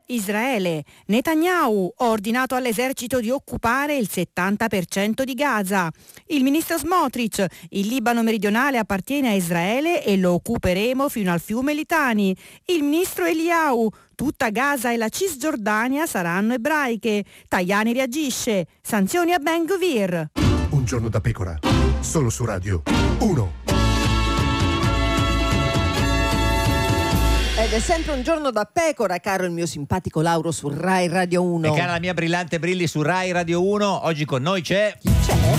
Israele. Netanyahu ha ordinato all'esercito di occupare il 70% di Gaza. Il ministro Smotrich, il Libano meridionale appartiene a Israele e lo occuperemo fino al fiume Litani. Il ministro Eliyahu, tutta Gaza e la Cisgiordania saranno ebraiche. Tajani reagisce. Sanzioni a Ben Gvir. Un giorno da pecora, solo su Radio 1. Ed è sempre un giorno da pecora, caro il mio simpatico Lauro su Rai Radio 1. E cara la mia brillante Brilli su Rai Radio 1. Oggi con noi c'è... Chi c'è?